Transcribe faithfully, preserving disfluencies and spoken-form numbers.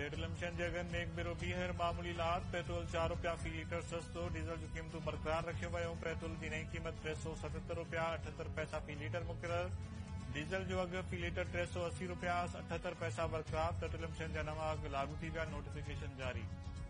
Petroleum शयुनि जे अघनि में हिकु भेरो ॿीहर मामूली लाहत। पेट्रोल चार रुपया फी लीटर सस्तो। डीज़ल जूं क़ीमतूं बरक़रार रखियो वियो। पेट्रोल जी नई क़ीमत टे सौ सतहतरि रुपया अठहतरि पैसा फी लीटर मुक़रर। डीज़ल जो अघु फी लीटर टे सौ असी रुपया अठहतरि पैसा बरक़रार। पेट्रोलियम शयुनि जा नवां अघ लागू थी विया। नोटिफिकेशन जारी।